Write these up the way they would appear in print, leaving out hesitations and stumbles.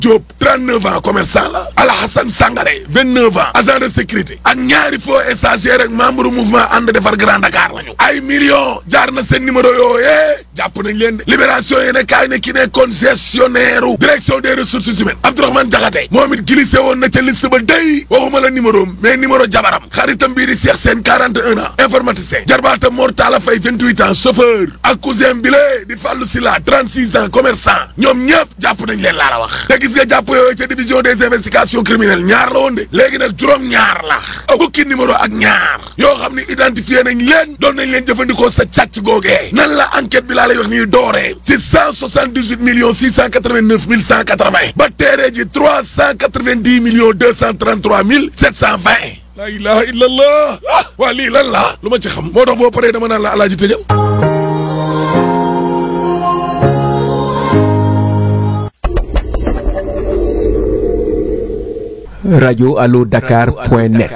Diop 39 ans commerçant la Alhassane Sangaré 29 ans agent de sécurité ak ñaari faux stagiaire ak membre mouvement ànd defar Grand Dakar lañu ay millions jaar na seen numéro yooyee jàpp nañ leen de libération yi ne kaay ne ki nekkoon gestionnaire direction des ressources humaines Abdourahmane Diakhaté moom it glissé woon na ca liste ba day waxuma la numéro mais numéro jabaram xaritam bii di Cheikh Sène 41 ans informaticien jarbaatam Mor Talla Faye 28 ans chauffeur ak cousin bi lee di Fallou Silla 36 ans commerçant ñoom ñëpp jàpp nañ leen laa la wax te gis nga jàpp yooyu ca division des investigations criminelles ñaar la woon de léegi nag juróom ñaar la fukki numéro ak ñaar yoo xam ne identifié nañ leen doon nañ leen jëfandikoo sa càcc googee nan la enquête bi laa lay wax nii dooree ci 178 millions 689 mille 180 ba teeree ji 390 millions 233 mille 720 la ilaha illallah waa lii lan la lu ma ci xam moo tax boo paree dama naan la alaaji tëjal radio allo dakar.net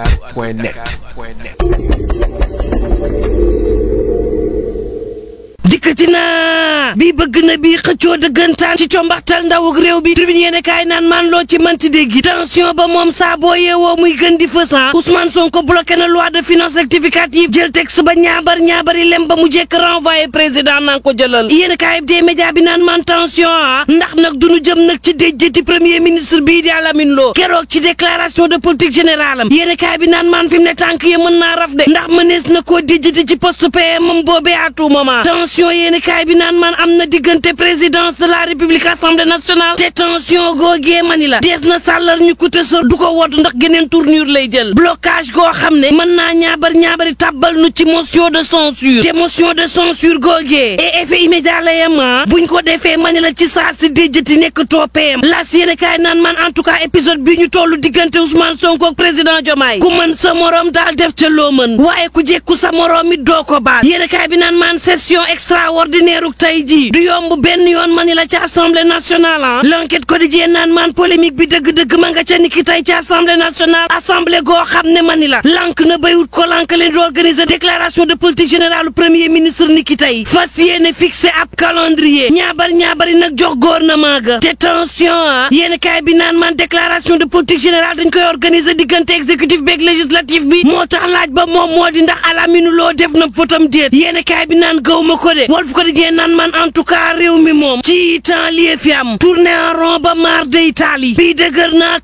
dikkati na bii bëgg na bii xëccoo dëggantaan ci combaxtal ndaw ak réew bi tribune yéene kaay naan man loo ci manti dégg tension ba moom saa boo yeewoo muy gën di fësan Ousmane Sonko bloqué na loi de finances rectificative jël texte ba ñaabari lem ba mu jekk renvoyé président naan ko jëlal yéene kaay des médias bi naan man tension ndax nag duñu jëm nag ci déjjati premier ministre bii di Alamine Lo keroog ci déclaration de politique générale am yéene kaay bi naan man fi mu ne tànk yi mën naa raf de ndax mënees na koo déjjati ci poste PM am boobee à tout moment tension yéene kaay bi naan man am na diggante présidence de la république assemblée nationale te tension googee mani la dees na sàllar ñu kute sa du ko wot ndax geneen tournure lay jël blocage goo xam ne mën naa ñaabari tàbbal nu ci motion de censure te motion de censure googee et effet immédiat la yema buñ ko defee mani la ci saa si déjjati nekk toppeem las yéene kaay naan man en tout cas épisode bi ñu tollu diggante Ousmane Sonko ak président Diomaye ku mën sa morom daal def ca loo mën waaye ku jekku sa morom it doo ko baal yéene kaay bi naan man session extraordinaire tey jii du yomb benn yoon mani la ci assemblée nationale l'enquête quotidien naan man polémique bi dëgg-dëgg ma nga ca niki tey ci assemblée nationale assemblée goo xam ne mani la lank na béywut ko lank leen di organiser déclaration de politique générale premier ministre niki tey fas yéene fixé ab calendrier ñaabari nag jox gouvernement ga te tension yéene kaay bi naan man déclaration de politique générale dañ koy organiser diggante exécutif beeg législatif bi moo tax laaj ba moom moo di ndax Alamine Lo def na fotam déet yéene kaay bi naan gaw ma ko de Walf Quotidien naan man en tout cas réew mi moom ci temps lii fi am tourné en rond ba maar de Italie bii dëgër naa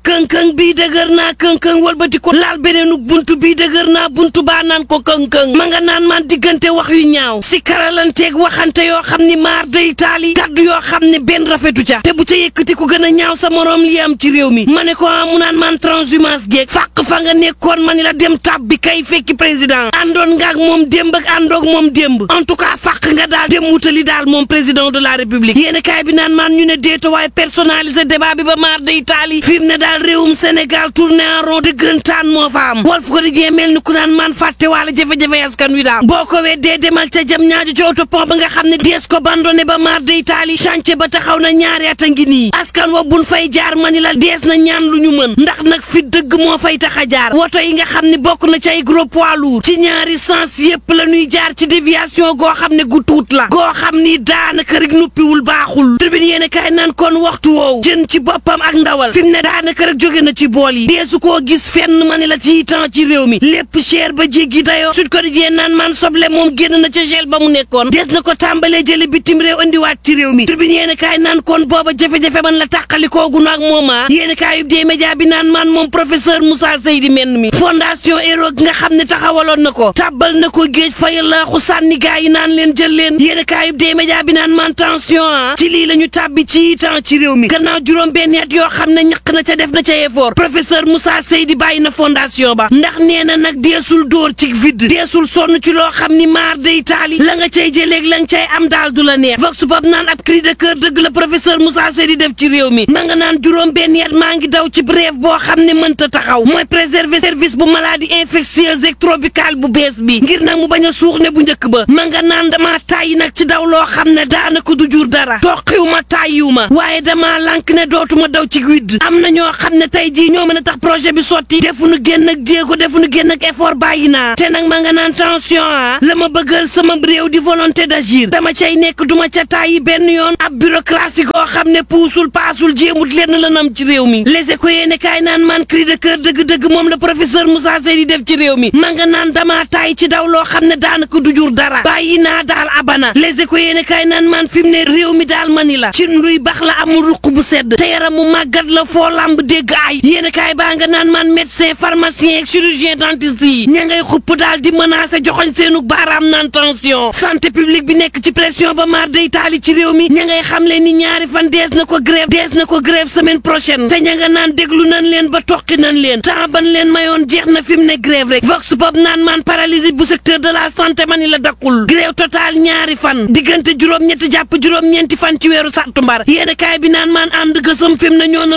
kënkëng walbati ko laal beneenuk buntu bii dëgër naa buntu baa naan ko kënkëng ma nga naan man diggante wax yu ñaaw si karalanteeg waxante yoo xam ni maar de Italie kaddu yoo xam ne benn rafetu ca te bu ca yëkkati ko gën a ñaaw sa morom li am ci réew mi ma ne ko mu naan man transhumance geeg fàq fa nga nekkoon ma ni la dem tab bi kay fekki président àndoon nga ak moom démb ak àndoog moom démb en tout cas fàq nga daal dem wutali daal moom président de la république yéen kaay bi naan man ñu ne déeta waaye personnalisé débat bi ba maar de Italie fi mu ne daal réewum Sénégal tourné en rond dëggantaan moo fa am Walf Quotidien mel ni ku naan man fàtte waala jafe-jafe askan wi daal boo ko weddee demal ca jam ñaajo ci autopont ba nga xam ne dees ko bandone ba maar de Italie chantier ba taxaw na ñaari at a ngi nii askan wa buñ fay jaar mani la dees na ñaan lu ñu mën ndax nag fi dëgg moo fay tax a jaar woto yi nga xam ne bokk na ci ay gros poids lourd ci ñaari sens yépp la ñuy jaar ci déviation goo xam ne gu tuut la goo xam ni daanaka rek nuppiwul baaxul tribune yéen kaay naan kon waxtu woowu jën ci boppam ak ndawal fi mu ne daanaka rek jóge na ci bool yi deesu koo gis fenn mani la ci temps ci réew mi lépp cher ba jéggi dayoo Sud Quotidien naan man soble moom génn na ca gel ba mu nekkoon des na ko tàmbalee jële bitim réew andiwaat ci réew mi tribune yéen kaay naan kon booba jafe-jafe man la tàqalikoogu ak mooma yéen kaay yu dee média bi naan man moom professeur Moussa Seydi menn mi fondation Hero nga xam ne taxawaloon na ko tàbbal na ko géej fayal laaxu sànni gaa yi naan leen jël leen yéen kaay yu dee média bi naan man tension ci lii la ñu tàbbi ci temps ci réew mi gannaaw juróom benn at yoo xam ne ñaq na ca def na ca effort professeur Moussa Seydi bàyyi na fondation ba ndax nee na nag deesul dóor ci vide deesul sonn ci loo xam ni maar de Italie la nga cay jëleeg la nga cay am daal du la neex vox pop naan ab cri de cœur dëgg la professeur Moussa Seydi def ci réew mi ma nga naan juróom benn at maa ngi daw ci brève boo xam ne mënta taxaw mooy préserver service bu maladie infectieuse et tropicale bu bees bi ngir nag mu bañ a suux ne bu njëkk ba ma nga naan dama tàyyi nag ci daw loo xam ne daanaka du jur dara toqiw ma tàyyiw ma waaye dama lànk ne dootuma daw ci widd am na ñoo xam ne tey jii ñoo mën a tax projet bi sotti defuñu génn ak jéego defuñu génn ak effort bàyyi naa te nag ma nga naan tension la ma bëggal sama réew di volonté d'agir dama cay nekk duma ca tàyyi benn yoon ab bureaucratie goo xam ne puusul paasul jéemut lenn la nam ci réew mi les éco yéene kaay naan man cri de cœur dëgg-dëgg moom la professeur Moussa Seydi def ci réew mi ma nga naan dama tàyyi ci daw loo xam ne daanaka du jur dara bàyyi naa daal abana les éco yéene kaay naan man fi mu ne réew mi daal mani la ci luy bax la amul ruq bu sedd te yaram mu màggat la foo lamb dégg ay yéene kaay baa nga naan man médecin pharmacien ak chirurgien dentiste yi ña ngay xupp daal di menacer joxoñ seenu baaraam naan tension santé publique bi nekk ci pression ba maar day taali ci réew mi ña ngay xam leen ni ñaari fan dees na ko grève semaine prochaine te ña nga naan déglu nañ leen ba toqi nañ leen temps ban leen mayoon jeex na fi mu ne grève rek vox pop naan man paralysie bu secteur de la santé mani la dakkul grève total ñaari fan diggante juróom-ñetti jàpp juróom-ñeenti fan ci weeru sàttumbar yéene kaay bi naan man ànd gësam fi mu ne ñoo